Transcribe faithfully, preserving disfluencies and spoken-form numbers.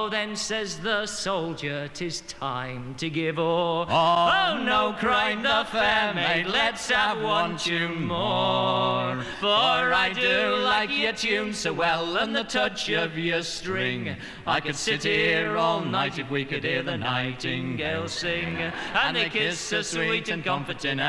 Oh, then says the soldier, 'tis time to give o'er. Oh, Oh, no, cried the fair maid, let's have one tune more. For I do like your tune so well, and the touch of your string. I could sit here all night if we could hear the nightingale sing. And they kiss so sweet and comforting,